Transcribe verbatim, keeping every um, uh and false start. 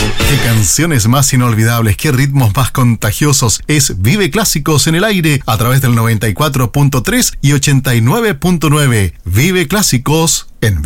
Qué canciones más inolvidables, qué ritmos más contagiosos. Es Vive Clásicos en el aire a través del noventa y cuatro punto tres y ochenta y nueve punto nueve. Vive Clásicos en